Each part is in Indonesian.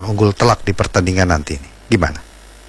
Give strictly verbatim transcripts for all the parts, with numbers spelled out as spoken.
unggul telak di pertandingan nanti ini. Gimana?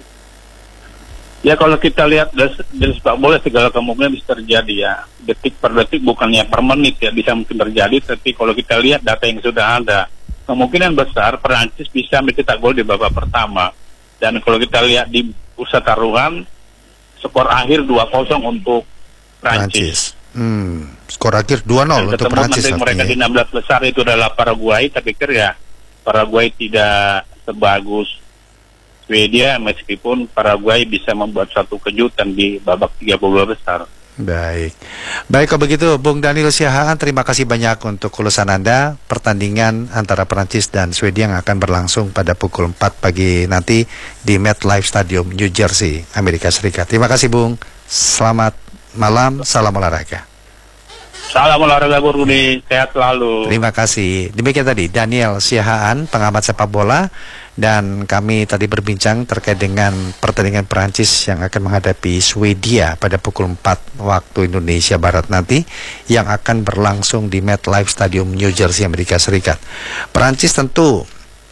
Ya kalau kita lihat dari sepak bola segala kemungkinan bisa terjadi ya. Detik per detik bukannya per menit ya, bisa mungkin terjadi. Tapi kalau kita lihat data yang sudah ada, kemungkinan besar Perancis bisa mencetak gol di babak pertama. Dan kalau kita lihat di pusat taruhan, skor akhir dua kosong untuk Perancis. Hmm, skor akhir dua nol untuk Perancis. Nanti mereka di enam belas besar itu adalah Paraguay. Tapi pikir ya Paraguay tidak sebagus Swedia, meskipun Paraguay bisa membuat satu kejutan di babak tiga puluh dua besar. Baik, baik kalau begitu, Bung Daniel Siahaan, terima kasih banyak untuk ulasan Anda. Pertandingan antara Perancis dan Swedia yang akan berlangsung pada pukul empat pagi nanti di MetLife Stadium, New Jersey, Amerika Serikat. Terima kasih, Bung. Selamat malam, salam olahraga. Salam olahraga Bu Rudi, sehat selalu. Terima kasih. Demikian tadi Daniel Siahaan, pengamat sepak bola, dan kami tadi berbincang terkait dengan pertandingan Perancis yang akan menghadapi Swedia pada pukul empat waktu Indonesia Barat nanti, yang akan berlangsung di MetLife Stadium, New Jersey, Amerika Serikat. Perancis tentu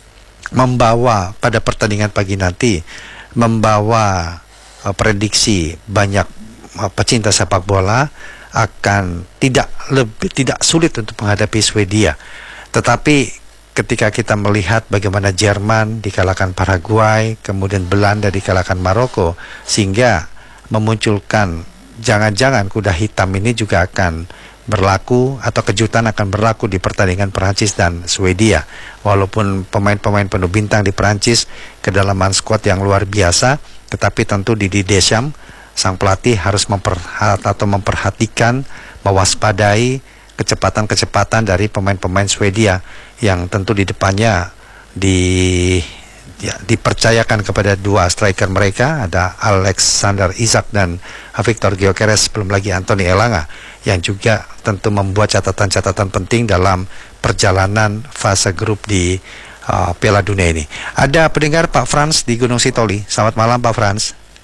membawa pada pertandingan pagi nanti membawa uh, prediksi banyak uh, pecinta sepak bola akan tidak lebih tidak sulit untuk menghadapi Swedia. Tetapi ketika kita melihat bagaimana Jerman dikalahkan Paraguay, kemudian Belanda dikalahkan Maroko, sehingga memunculkan jangan-jangan kuda hitam ini juga akan berlaku atau kejutan akan berlaku di pertandingan Perancis dan Swedia. Walaupun pemain-pemain penuh bintang di Perancis, kedalaman skuad yang luar biasa, tetapi tentu Didier Deschamps sang pelatih harus memperhat atau memperhatikan, mewaspadai kecepatan-kecepatan dari pemain-pemain Swedia yang tentu di depannya di ya, dipercayakan kepada dua striker mereka, ada Alexander Isak dan Victor Gyökeres, belum lagi Anthony Elanga yang juga tentu membuat catatan-catatan penting dalam perjalanan fase grup di uh, Piala Dunia ini. Ada pendengar Pak Frans di Gunung Sitoli. Selamat malam Pak Frans.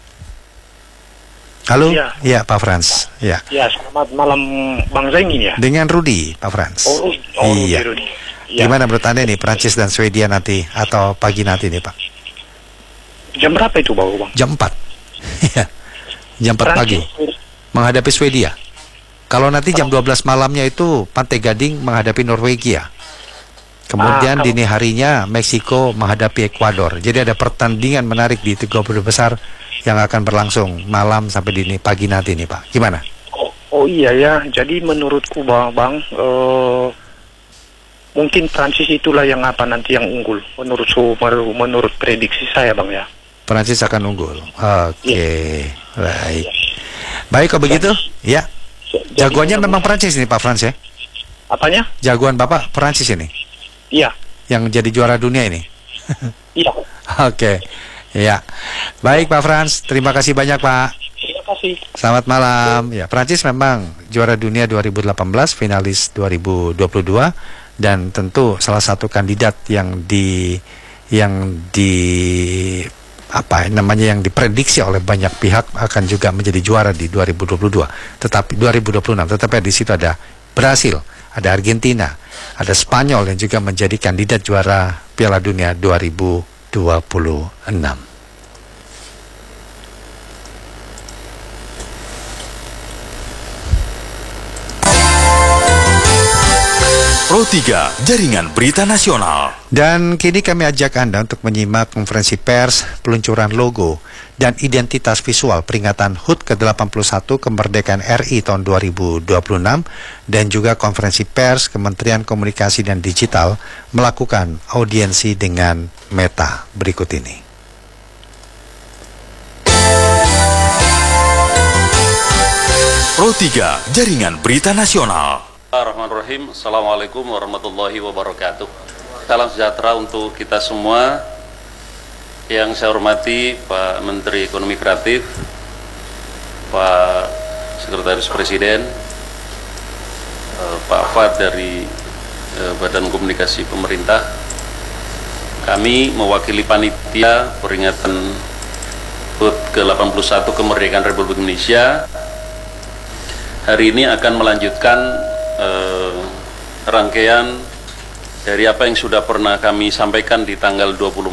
Halo, ya, ya Pak Frans. Ya. Ya, selamat malam Bang Zaini ya. Dengan Rudi, Pak Frans. Oh, oh iya. Rudi. Ya. Gimana menurut Anda nih Prancis dan Swedia nanti atau pagi nanti nih Pak? Jam berapa itu Bang? Jam empat. Iya. Jam empat pagi. Menghadapi Swedia. Kalau nanti jam dua belas malamnya itu Pantai Gading menghadapi Norwegia. Kemudian ah, kalau... dini harinya Meksiko menghadapi Ekuador. Jadi ada pertandingan menarik di tiga puluh besar yang akan berlangsung malam sampai dini pagi nanti nih Pak. Gimana? Oh, oh iya ya. Jadi menurutku Bang, bang uh, mungkin Prancis itulah yang apa nanti yang unggul. Menurut menurut prediksi saya Bang ya. Prancis akan unggul. Oke, okay. Ya. Baik. Baik kalau begitu, ya. Jagoannya memang Prancis nih Pak Frans ya. Apanya? Jagoan Bapak Prancis ini. Iya. Yang jadi juara dunia ini. Iya. Oke. Okay. Ya, baik Pak Frans, terima kasih banyak Pak. Terima kasih. Selamat malam. Ya, Prancis memang juara dunia dua ribu delapan belas, finalis dua ribu dua puluh dua, dan tentu salah satu kandidat yang di yang di apa namanya yang diprediksi oleh banyak pihak akan juga menjadi juara di dua ribu dua puluh dua. Tetapi dua ribu dua puluh enam, tetapi di situ ada Brasil, ada Argentina, ada Spanyol yang juga menjadi kandidat juara Piala Dunia dua ribu dua puluh enam. Pro tiga, Jaringan Berita Nasional. Dan kini kami ajak Anda untuk menyimak konferensi pers peluncuran logo dan identitas visual peringatan H U T ke delapan puluh satu kemerdekaan R I tahun dua ribu dua puluh enam, dan juga konferensi pers Kementerian Komunikasi dan Digital melakukan audiensi dengan Meta berikut ini. Pro tiga, Jaringan Berita Nasional. Bismillahirrahmanirrahim. Assalamualaikum warahmatullahi wabarakatuh. Salam sejahtera untuk kita semua. Yang saya hormati Pak Menteri Ekonomi Kreatif, Pak Sekretaris Presiden, Pak Fad dari Badan Komunikasi Pemerintah. Kami mewakili panitia peringatan H U T ke delapan puluh satu kemerdekaan Republik Indonesia. Hari ini akan melanjutkan Eh, rangkaian dari apa yang sudah pernah kami sampaikan di tanggal dua puluh